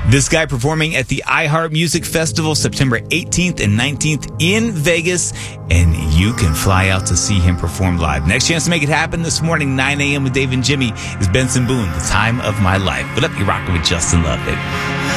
This guy performing at the iHeart Music Festival September 18th and 19th in Vegas, and you can fly out to see him perform live. Next chance to make it happen this morning, 9 a.m. with Dave and Jimmy, is Benson Boone, The Time of My Life. What up, you're rocking with Justin Love, baby.